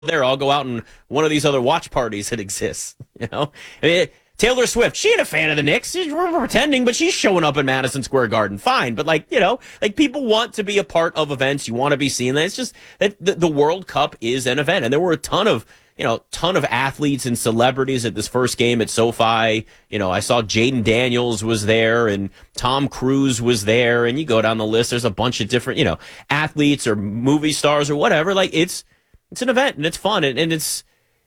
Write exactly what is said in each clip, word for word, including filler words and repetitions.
there, I'll go out and one of these other watch parties that exists. You know, I mean, Taylor Swift, she ain't a fan of the Knicks. She's pretending, but she's showing up in Madison Square Garden. Fine. But like, you know, like people want to be a part of events. You want to be seen. It's just that the, the World Cup is an event. And there were a ton of, you know, ton of athletes and celebrities at this first game at SoFi. You know, I saw Jaden Daniels was there and Tom Cruise was there. And you go down the list, there's a bunch of different, you know, athletes or movie stars or whatever. Like it's, it's an event and it's fun. And, and it's,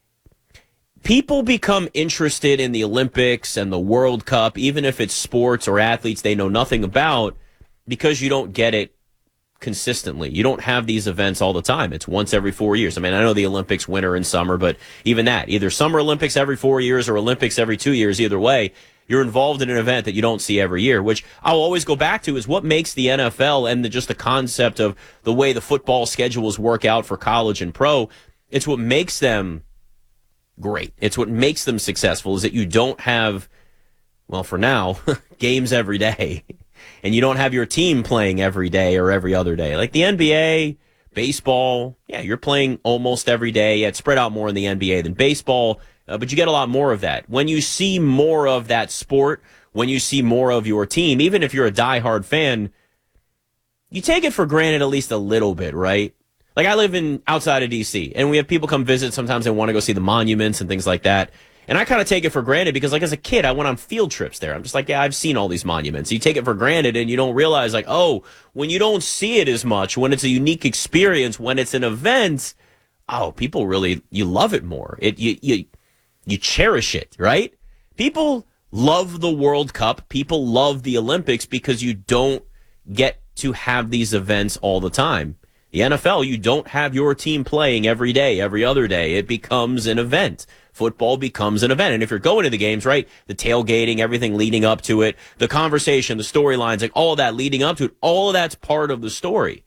people become interested in the Olympics and the World Cup, even if it's sports or athletes they know nothing about, because you don't get it consistently. You don't have these events all the time. It's once every four years. I mean, I know the Olympics winter and summer, but even that, either Summer Olympics every four years or Olympics every two years, either way, you're involved in an event that you don't see every year, which I'll always go back to is what makes the N F L and the, just the concept of the way the football schedules work out for college and pro. It's what makes them great. It's what makes them successful is that you don't have, well, for now, games every day. And you don't have your team playing every day or every other day. Like the N B A, baseball, yeah, you're playing almost every day. Yeah, it's spread out more in the N B A than baseball, uh, but you get a lot more of that. When you see more of that sport, when you see more of your team, even if you're a diehard fan, you take it for granted at least a little bit, right? Like I live in outside of D C and we have people come visit. Sometimes they want to go see the monuments and things like that. And I kind of take it for granted because like as a kid, I went on field trips there. I'm just like, yeah, I've seen all these monuments. You take it for granted and you don't realize like, oh, when you don't see it as much, when it's a unique experience, when it's an event, oh, people really, you love it more. It, you, you, you cherish it, right? People love the World Cup. People love the Olympics because you don't get to have these events all the time. The N F L, you don't have your team playing every day, every other day. It becomes an event. Football becomes an event. And if you're going to the games, right, the tailgating, everything leading up to it, the conversation, the storylines, like all of that leading up to it, all of that's part of the story.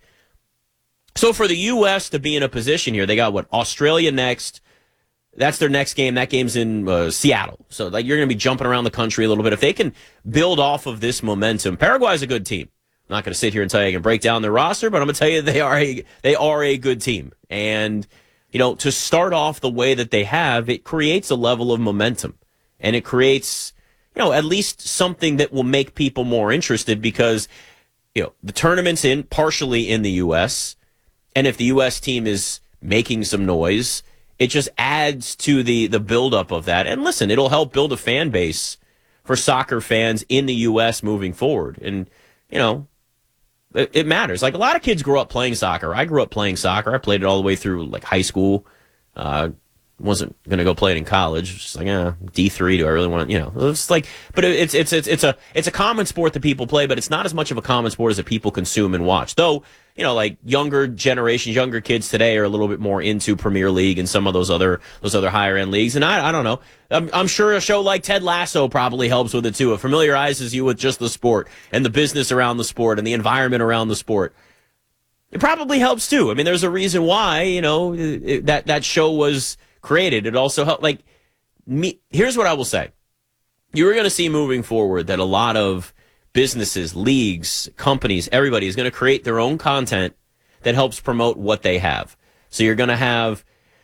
So for the U S to be in a position here, they got what, Australia next. That's their next game. That game's in uh, Seattle. So like you're going to be jumping around the country a little bit. If they can build off of this momentum, Paraguay's a good team. I'm not going to sit here and tell you I can break down their roster, but I'm going to tell you they are a they are a good team. And, you know, to start off the way that they have, it creates a level of momentum. And it creates, you know, at least something that will make people more interested because, you know, the tournament's in partially in the U S. And if the U S team is making some noise, it just adds to the, the buildup of that. And listen, it'll help build a fan base for soccer fans in the U S moving forward. And, you know, it matters. Like a lot of kids grow up playing soccer. I grew up playing soccer. I played it all the way through like high school. Uh, wasn't going to go play it in college. Just like, eh, D three. Do I really want to, you know, it's like, but it's, it's, it's, it's a, it's a common sport that people play, but it's not as much of a common sport as that people consume and watch. Though, you know, like younger generations, younger kids today are a little bit more into Premier League and some of those other, those other higher end leagues. And I, I don't know. I'm, I'm sure a show like Ted Lasso probably helps with it too. It familiarizes you with just the sport and the business around the sport and the environment around the sport. It probably helps too. I mean, there's a reason why, you know, it, that, that show was created. It also helped. Like me, here's what I will say. You're going to see moving forward that a lot of businesses, leagues, companies, everybody is going to create their own content that helps promote what they have. So you're going to have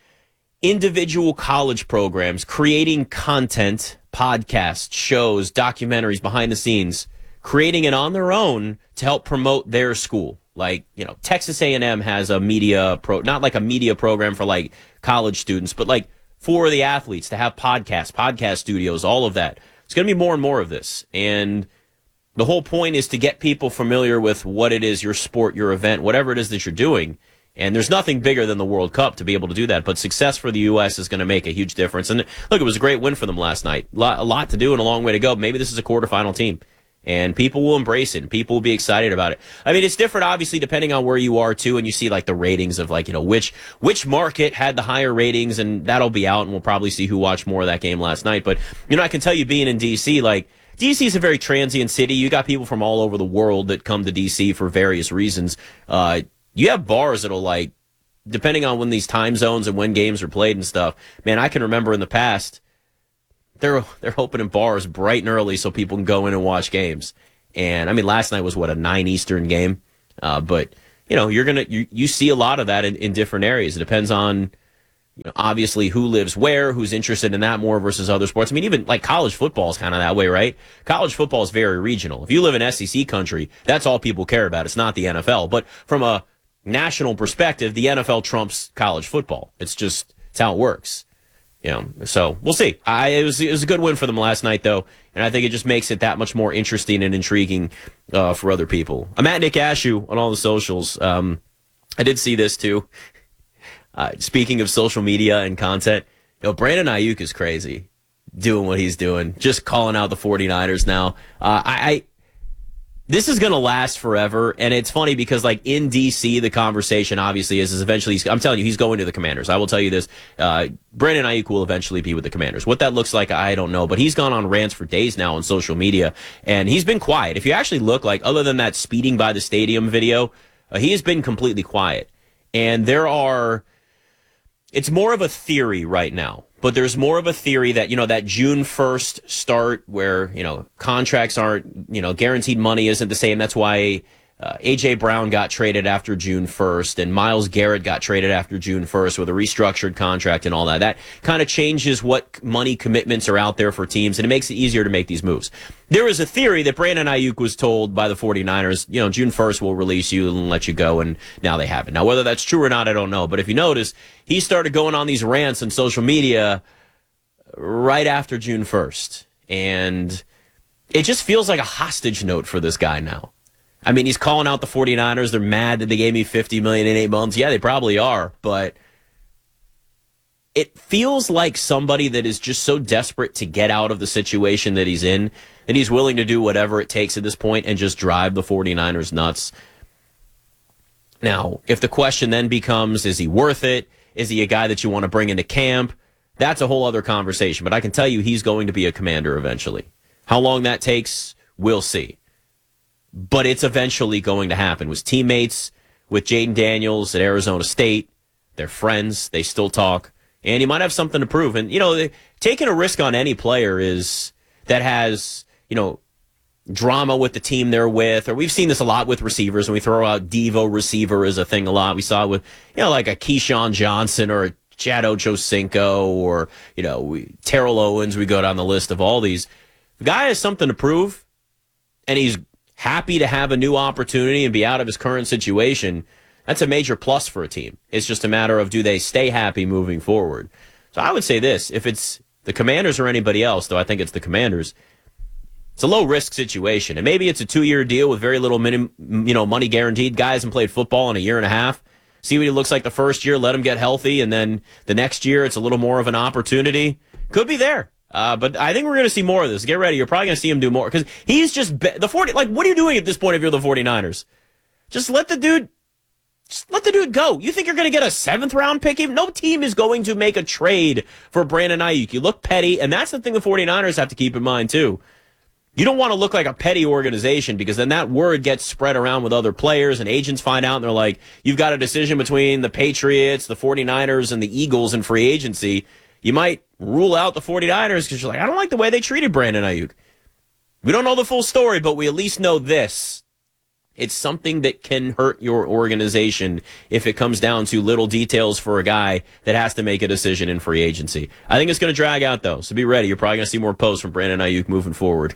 individual college programs creating content, podcasts, shows, documentaries, behind the scenes, creating it on their own to help promote their school. Like, you know, Texas A and M has a media pro, not like a media program for like college students, but like for the athletes to have podcasts, podcast studios, all of that. It's going to be more and more of this. And the whole point is to get people familiar with what it is, your sport, your event, whatever it is that you're doing. And there's nothing bigger than the World Cup to be able to do that. But success for the U S is going to make a huge difference. And look, it was a great win for them last night. A lot, a lot to do and a long way to go. Maybe this is a quarterfinal team. And people will embrace it. And people will be excited about it. I mean, it's different, obviously, depending on where you are, too. And you see, like, the ratings of, like, you know, which which market had the higher ratings. And that'll be out. And we'll probably see who watched more of that game last night. But, you know, I can tell you, being in D C, like, D C is a very transient city. You got people from all over the world that come to D C for various reasons. Uh, you have bars that'll, like, depending on when these time zones and when games are played and stuff. Man, I can remember in the past, they're they're opening bars bright and early so people can go in and watch games. And I mean, last night was what, a nine Eastern game. Uh, but you know, you're gonna you, you see a lot of that in, in different areas. It depends on you know, obviously who lives where, who's interested in that more versus other sports. I mean, even like college football is kind of that way, right? College football is very regional. If you live in S E C country, that's all people care about. It's not the N F L. But from a national perspective, the N F L trumps college football. It's just, it's how it works. You know, so we'll see. I, it was, it was a good win for them last night, though. And I think it just makes it that much more interesting and intriguing, uh, for other people. I'm at Nick Ashew on all the socials. Um, I did see this too. Uh, speaking of social media and content, you know, Brandon Ayuk is crazy doing what he's doing, just calling out the 49ers now. Uh, I, I, this is going to last forever. And it's funny because like in D C, the conversation obviously is, is eventually, I'm telling you, he's going to the Commanders. I will tell you this. Uh, Brandon Ayuk will eventually be with the Commanders. What that looks like, I don't know, but he's gone on rants for days now on social media and he's been quiet. If you actually look, like other than that speeding by the stadium video, uh, he has been completely quiet. And there are, it's more of a theory right now, but there's more of a theory that, you know, that June first start where, you know, contracts aren't, you know, guaranteed money isn't the same. That's why uh, A J Brown got traded after June first and Myles Garrett got traded after June first with a restructured contract and all that. That kind of changes what money commitments are out there for teams and it makes it easier to make these moves. There is a theory that Brandon Ayuk was told by the 49ers, you know, June first we'll release you and let you go, and now they haven't. Now, whether that's true or not, I don't know. But if you notice, he started going on these rants on social media right after June first. And it just feels like a hostage note for this guy now. I mean, he's calling out the 49ers. They're mad that they gave me fifty million dollars in eight months. Yeah, they probably are, but it feels like somebody that is just so desperate to get out of the situation that he's in that he's willing to do whatever it takes at this point and just drive the 49ers nuts. Now, if the question then becomes, is he worth it? Is he a guy that you want to bring into camp? That's a whole other conversation, but I can tell you he's going to be a Commander eventually. How long that takes, we'll see. But it's eventually going to happen. With teammates, with Jaden Daniels at Arizona State, they're friends, they still talk, and he might have something to prove. And, you know, taking a risk on any player is that has, you know, drama with the team they're with, or we've seen this a lot with receivers, and we throw out Devo receiver as a thing a lot. We saw it with, you know, like a Keyshawn Johnson or a Chad Ochocinco or, you know, we, Terrell Owens. We go down the list of all these. The guy has something to prove, and he's happy to have a new opportunity and be out of his current situation. That's a major plus for a team. It's just a matter of, do they stay happy moving forward? So I would say this, if it's the Commanders or anybody else, though I think it's the Commanders, it's a low-risk situation. And maybe it's a two-year deal with very little minim, you know, money guaranteed. Guy hasn't played football in a year and a half. See what he looks like the first year, let him get healthy, and then the next year it's a little more of an opportunity. Could be there. Uh, but I think we're going to see more of this. Get ready. You're probably going to see him do more. Because he's just, be- the forty, like, what are you doing at this point if you're the 49ers? Just let the dude, just let the dude go. You think you're going to get a seventh round pick? No team is going to make a trade for Brandon Ayuk. You look petty, and that's the thing the 49ers have to keep in mind, too. You don't want to look like a petty organization, because then that word gets spread around with other players, and agents find out, and they're like, you've got a decision between the Patriots, the 49ers, and the Eagles in free agency. You might rule out the 49ers because you're like, I don't like the way they treated Brandon Ayuk. We don't know the full story, but we at least know this. It's something that can hurt your organization if it comes down to little details for a guy that has to make a decision in free agency. I think it's going to drag out, though, so be ready. You're probably going to see more posts from Brandon Ayuk moving forward.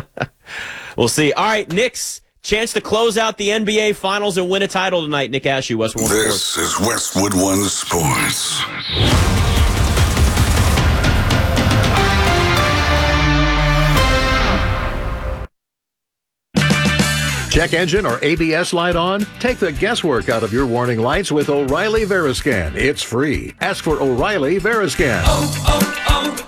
We'll see. All right, Knicks, chance to close out the N B A Finals and win a title tonight. Nick Ashew, Westwood One Sports. This is Westwood One Sports. Check engine or A B S light on? Take the guesswork out of your warning lights with O'Reilly Veriscan. It's free. Ask for O'Reilly Veriscan. Oh,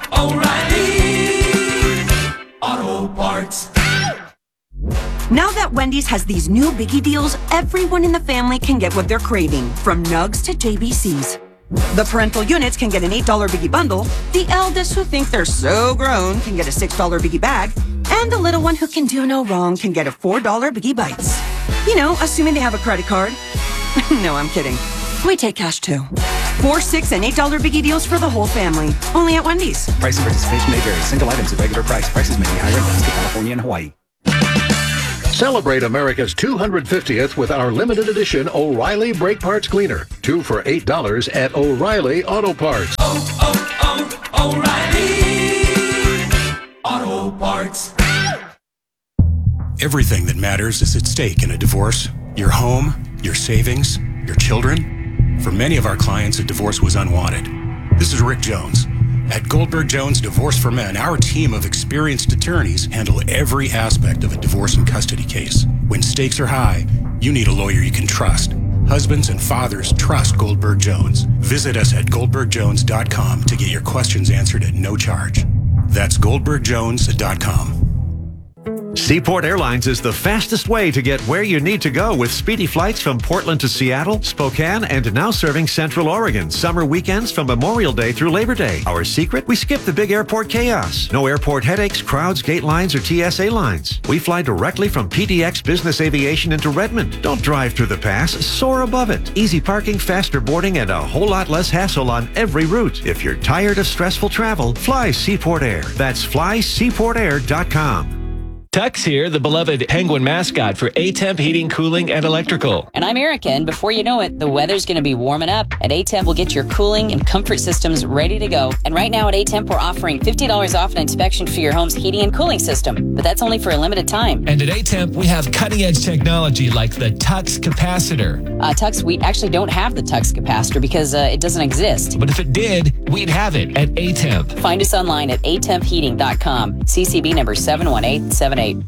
oh, oh, O'Reilly Auto Parts. Now that Wendy's has these new Biggie deals, everyone in the family can get what they're craving, from Nugs to J B Cs. The parental units can get an eight dollar Biggie bundle, the eldest who think they're so grown can get a six dollar Biggie bag, and the little one who can do no wrong can get a four dollar Biggie Bites. You know, assuming they have a credit card. No, I'm kidding. We take cash too. Four, six, and eight dollar Biggie deals for the whole family. Only at Wendy's. Price and participation may vary. Single items at regular price. Prices may be higher in Alaska, California, and Hawaii. Celebrate America's two hundred fiftieth with our limited edition O'Reilly Brake Parts Cleaner. Two for eight dollars at O'Reilly Auto Parts. Oh, oh, oh, O'Reilly Auto Parts. Everything that matters is at stake in a divorce. Your home, your savings, your children. For many of our clients, a divorce was unwanted. This is Rick Jones. At Goldberg Jones Divorce for Men, our team of experienced attorneys handle every aspect of a divorce and custody case. When stakes are high, you need a lawyer you can trust. Husbands and fathers trust Goldberg Jones. Visit us at goldberg jones dot com to get your questions answered at no charge. That's goldberg jones dot com. Seaport Airlines is the fastest way to get where you need to go with speedy flights from Portland to Seattle, Spokane, and now serving Central Oregon. Summer weekends from Memorial Day through Labor Day. Our secret? We skip the big airport chaos. No airport headaches, crowds, gate lines, or T S A lines. We fly directly from P D X Business Aviation into Redmond. Don't drive through the pass, soar above it. Easy parking, faster boarding, and a whole lot less hassle on every route. If you're tired of stressful travel, fly Seaport Air. That's fly seaport air dot com. Tux here, the beloved Penguin mascot for A-Temp Heating, Cooling, and Electrical. And I'm Erica, and before you know it, the weather's going to be warming up. At A-Temp, we'll get your cooling and comfort systems ready to go. And right now at A-Temp, we're offering fifty dollars off an inspection for your home's heating and cooling system. But that's only for a limited time. And at A-Temp, we have cutting-edge technology like the Tux capacitor. Uh, Tux, we actually don't have the Tux capacitor because uh, it doesn't exist. But if it did, we'd have it at A-Temp. Find us online at a temp heating dot com. C C B number seven one eight seven eight.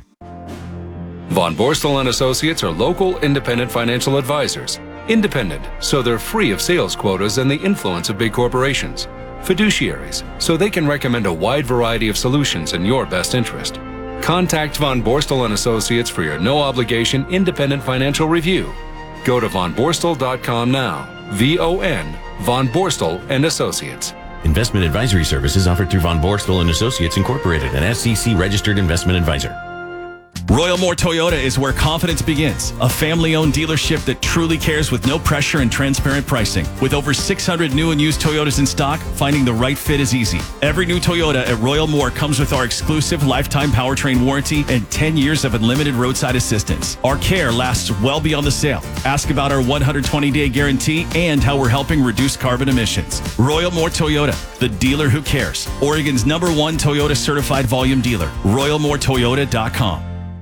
Von Borstel and Associates are local independent financial advisors. Independent, so they're free of sales quotas and the influence of big corporations. Fiduciaries, so they can recommend a wide variety of solutions in your best interest. Contact Von Borstel and Associates for your no-obligation independent financial review. Go to von borstel dot com now. V O N, Von Borstel and Associates. Investment advisory services offered through Von Borstel and Associates Incorporated, an S E C-registered investment advisor. Royal Moore Toyota is where confidence begins. A family-owned dealership that truly cares with no pressure and transparent pricing. With over six hundred new and used Toyotas in stock, finding the right fit is easy. Every new Toyota at Royal Moore comes with our exclusive lifetime powertrain warranty and ten years of unlimited roadside assistance. Our care lasts well beyond the sale. Ask about our one hundred twenty day guarantee and how we're helping reduce carbon emissions. Royal Moore Toyota, the dealer who cares. Oregon's number one Toyota certified volume dealer. royal moore toyota dot com.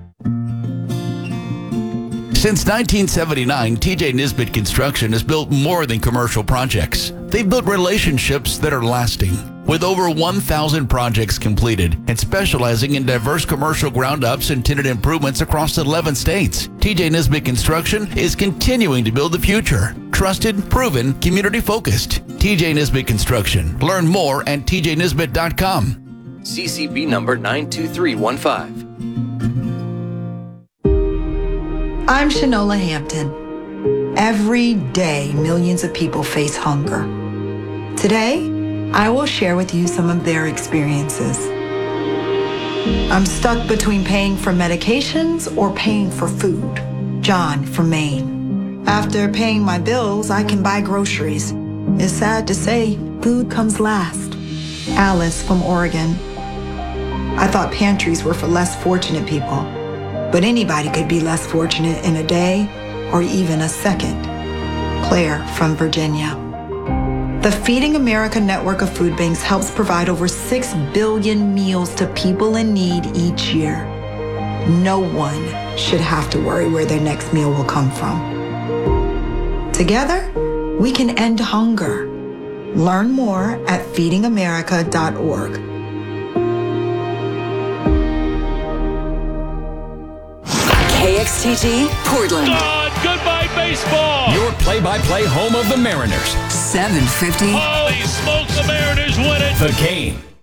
Since nineteen seventy-nine, T J Nisbet Construction has built more than commercial projects. They've built relationships that are lasting. With over one thousand projects completed and specializing in diverse commercial ground-ups and tenant improvements across eleven states, T J Nisbet Construction is continuing to build the future. Trusted, proven, community-focused. T J Nisbet Construction. Learn more at t j nisbet dot com. C C B number nine two three one five. I'm Shanola Hampton. Every day, millions of people face hunger. Today, I will share with you some of their experiences. I'm stuck between paying for medications or paying for food. John from Maine. After paying my bills, I can buy groceries. It's sad to say, food comes last. Alice from Oregon. I thought pantries were for less fortunate people. But anybody could be less fortunate in a day or even a second. Claire from Virginia. The Feeding America network of food banks helps provide over six billion meals to people in need each year. No one should have to worry where their next meal will come from. Together, we can end hunger. Learn more at feeding america dot org. K X T G, Portland. God, goodbye baseball. Your play-by-play home of the Mariners. seven fifty. Holy smokes, the Mariners win it. The Game.